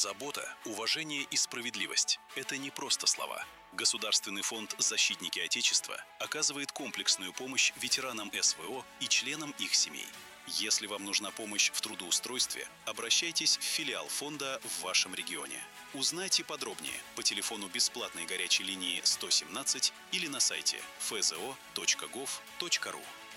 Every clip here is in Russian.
Забота, уважение и справедливость – это не просто слова. Государственный фонд «Защитники Отечества» оказывает комплексную помощь ветеранам СВО и членам их семей. Если вам нужна помощь в трудоустройстве, обращайтесь в филиал фонда в вашем регионе. Узнайте подробнее по телефону бесплатной горячей линии 117 или на сайте fzo.gov.ru.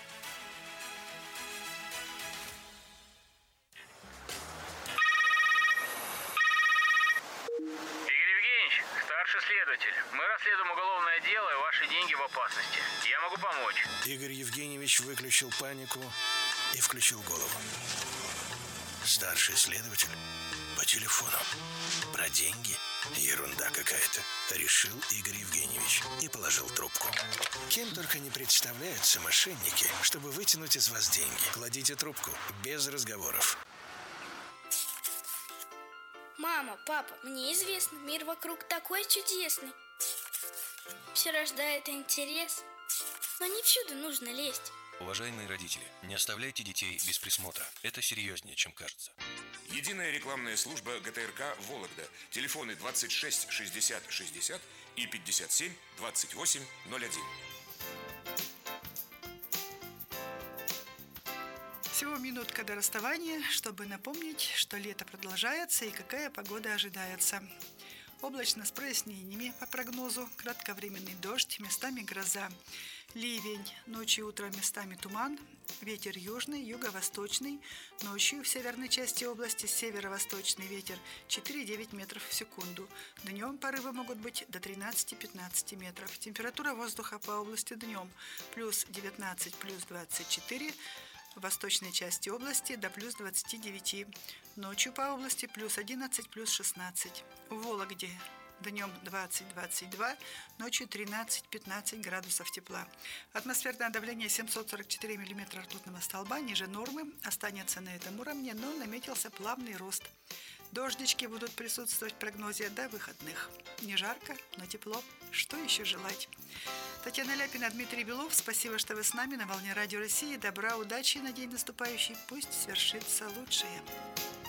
Старший следователь, мы расследуем уголовное дело, и ваши деньги в опасности. Я могу помочь. Игорь Евгеньевич выключил панику и включил голову. Старший следователь по телефону. Про деньги? Ерунда какая-то. Решил Игорь Евгеньевич и положил трубку. Кем только не представляются мошенники, чтобы вытянуть из вас деньги. Кладите трубку, без разговоров. Мама, папа, мне известно, мир вокруг такой чудесный. Все рождает интерес, но не всюду нужно лезть. Уважаемые родители, не оставляйте детей без присмотра. Это серьезнее, чем кажется. Единая рекламная служба ГТРК «Вологда». Телефоны 26 60 60 и 57 28 01. Всего минутка до расставания, чтобы напомнить, что лето продолжается и какая погода ожидается. Облачно с прояснениями по прогнозу, кратковременный дождь, местами гроза, ливень, ночью и утром местами туман, ветер южный, юго-восточный, ночью в северной части области северо-восточный ветер 4-9 метров в секунду. Днем порывы могут быть до 13-15 метров. Температура воздуха по области днем плюс 19, плюс 24, в восточной части области до плюс 29. Ночью по области плюс 11, плюс 16. В Вологде днем 20-22, ночью 13-15 градусов тепла. Атмосферное давление 744 мм ртутного столба ниже нормы останется на этом уровне, но наметился плавный рост. Дождички будут присутствовать в прогнозе до выходных. Не жарко, но тепло. Что еще желать? Татьяна Ляпина, Дмитрий Белов. Спасибо, что вы с нами на волне Радио России. Добра, удачи на день наступающий. Пусть свершится лучшее.